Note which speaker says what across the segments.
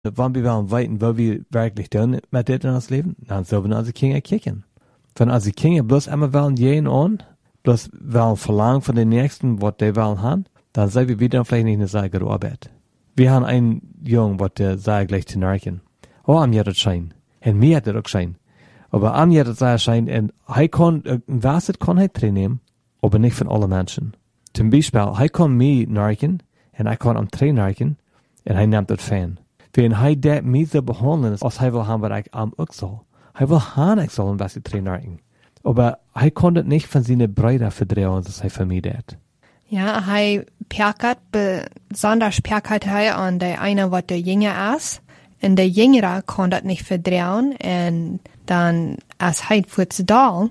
Speaker 1: Wann wir wollen weiten, wo wir wirklich tun mit dit in ons Leben, dann sollen wir unsere Kinder kicken. Wenn unsere Kinder bloß einmal wollen gehen und bloß wollen verlangen von den Nächsten, was die wollen haben, dann sind wir wieder vielleicht nicht eine sehr gute Arbeit. Wir haben einen Jungen, der sagt gleich zu narken. Oh, am Jahr das Schein. Und mir hat das auch Schein. Aber am Jahr das sei Schein, und was kann er trainieren, aber nicht von allen Menschen. Zum Beispiel, er kann mich narken, und ich kann am Train narken, und er nimmt das Fan. Wenn er das mich so behandeln, als er will haben, was ich am auch soll. Er will haben, ich soll was ich trainieren. Aber er kann das nicht von seinen Brüdern verdrehen, dass er für mich das.
Speaker 2: Ja, er perkert, besonders perkert er an der eine, was der Jünger ist. Und der Jüngere kann das nicht verdrehen. Und dann, als er für zu doll,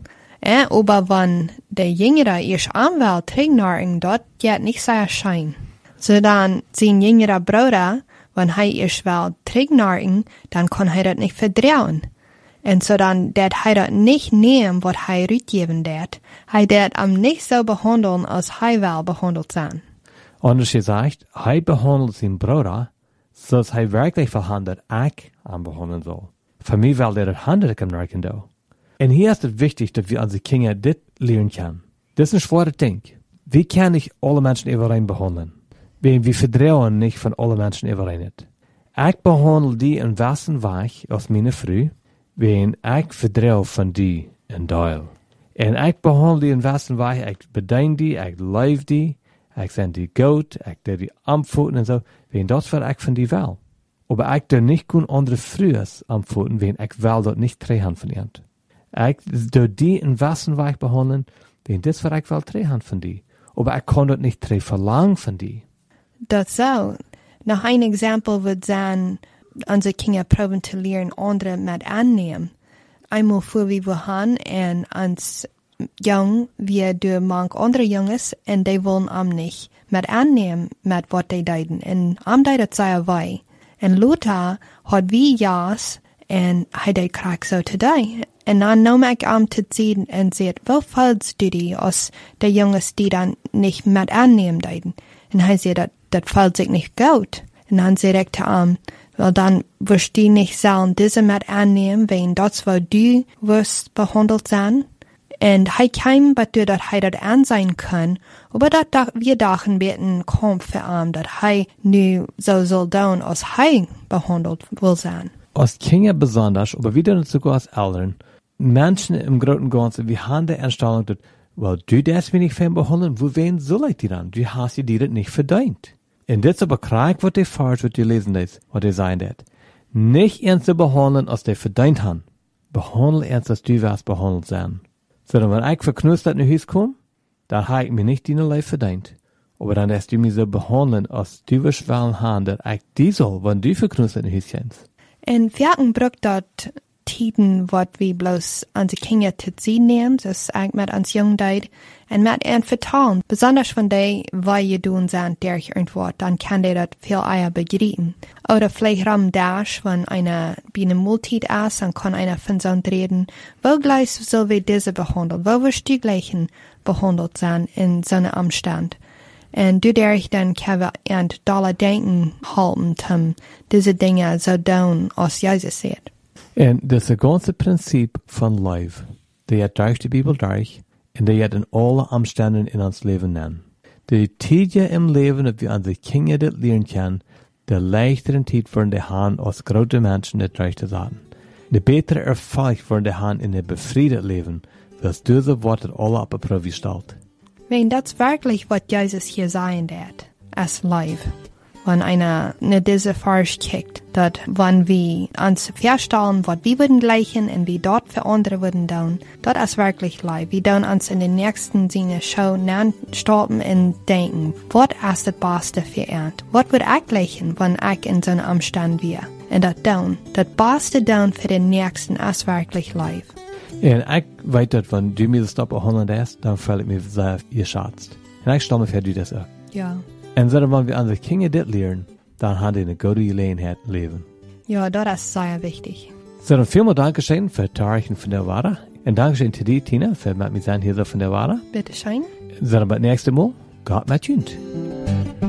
Speaker 2: aber wenn der Jüngere erst anwählt, trainieren, dort geht nicht sehr schein. So dann, sein jüngerer Bruder, wenn er erst will trainieren, dann kann er das nicht verdrehen. Und so dann, dat er das nicht nehmen, was er rückgeben dat. Er dat am nicht so behandeln, als er will behandelt sein.
Speaker 1: Anders gesagt, er behandelt seinen Bruder, so dass er wirklich verhandelt, ich anbehandeln soll. Für mich will er das handelt, am Narken da. Und hier ist es wichtig, dass wir unsere Kinder das lernen können. Das ist ein schweres Ding. Wir können nicht alle Menschen überein behandeln. Wir verdrehen nicht von allen Menschen überein. Ich behandle die in wassen Weich aus meiner Früh, wenn ich verdrehe von die in Deil. Und ich behandle die in wassen Weich, ich bedein die, ich leif die, ich send die gut, ich der die Amtfoten und so, wenn das was ich von die will. Aber ich der nicht kun andere Frühes Amtfoten, wenn ich will dort nicht drehen von ihnen. Ich der die in wassen Weich behandeln, wenn das was ich will drehen von die. Aber ich kann dort nicht drehen verlangen von die.
Speaker 2: Das so. Noch ein Exempel wird sein, unsere Kinder proben zu lernen, andere mit annehmen. Einmal vor wir haben und uns jung, wir durch manch andere Jungs, und die wollen am nicht mit annehmen, mit was die deuten. Und am deidet sei wei. Und Luther hat wie Jas, und hij krijgt so today. Und dann nahm ich am zu ziehen und sagt, wo fällst du die, aus der Jungs, die dann nicht mit annehmen deuten? Und er sagt, das fällt sich nicht gut. Und dann sagt ich zu ihm, weil dann wirst du nicht sollen diese mit annehmen, wenn das, wo du wirst behandelt sein. Und er kam, dass du das ansehen kann, aber wir dachten, wir hätten Kampf für ihn, dass er nu so soll tun, als er behandelt will sein.
Speaker 1: Als Kinder besonders, aber wieder sogar als Eltern, Menschen im Großen und Ganzen, wir haben die Einstellung, dass, weil du das mir nicht fein behandeln, wo wen soll ich dir dann? Du hast dir das nicht verdient. Und das aber krieg, was die falsch, was die lesen das, was die sagen das. Nicht ernst zu behandeln, als die verdient haben. Behandle ernst, als du wirst behandelt sein. Sondern wenn ich verknustert in Haus komme, dann habe ich mir nicht deine Leib verdient. Aber dann lässt du mich so behandeln, als du wirst wollen haben, dass ich die soll, wenn du verknustert in Haus kommst.
Speaker 2: Und wir brauchen dort Tiden, wat wir bloß unsere Kinder zu ziehen nehmen, das ich mit uns Jungen deid, und mit ihnen vertrauen. Besonders von denen, weil ihr tun sind, durch irgendwo, dann kann die das viel eher begreifen. Oder vielleicht am Dash, wenn einer bei einem Multit ist, dann kann einer von so reden, wo gleich soll wir diese behandeln, wo wirst du gleich behandelt sein in so einem Umstand. Und dadurch dann können wir an dolle Denken halten, diese Dinge so tun, als Jesus sagt.
Speaker 1: Und das ist das ganze Prinzip von Life. Die hat durch die Bibel durch, und die hat in alle Umständen in uns Leben nennen. Die Zeit im Leben, dass wir unsere Kinder das lernen können, der leichteren Zeit werden die Hand als große Menschen das durch zu sagen. Der bessere Erfolg werden die Hand in der befriedet Leben, dass diese Worte alle auf die Probe stellt.
Speaker 2: Wenn das wirklich, was Jesus hier sagen wird, als Life. Wenn einer diese falsch kickt, dass wenn wir uns feststellen, was wir würden gleichen und wie dort für andere würden tun, das ist wirklich leid. Wir tun uns in den nächsten Sinne Show stoppen und denken, was ist das Beste für ihn? Was würde ich gleichen, wenn ich in so einem Umstand wäre? Und das Beste tun für den Nächsten ist wirklich leid.
Speaker 1: Und ich weiß, dass wenn du mir das behandelt hast, dann fällt mir sehr geschätzt. Und ich stelle mir vor, du das auch.
Speaker 2: Ja.
Speaker 1: Und so, wenn wir unsere Kinder das lernen, dann haben die eine gute Gelegenheit im Leben.
Speaker 2: Ja, das ist sehr wichtig.
Speaker 1: So, dann vielen Dankeschön für die Tarichen von der Wara. Und Dankeschön zu dir, Tina, für mit mir sein hier so von der Wara.
Speaker 2: Bitte schön.
Speaker 1: So, dann beim nächsten Mal, Gott mit uns.